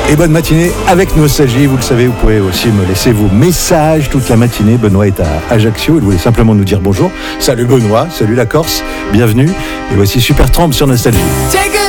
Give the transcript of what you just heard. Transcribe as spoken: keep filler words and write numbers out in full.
Et bonne matinée avec Nostalgie. Vous le savez, vous pouvez aussi me laisser vos messages toute la matinée. Benoît est à Ajaccio. Il voulait simplement nous dire bonjour. Salut Benoît, salut la Corse, bienvenue. Et voici Supertramp sur Nostalgie.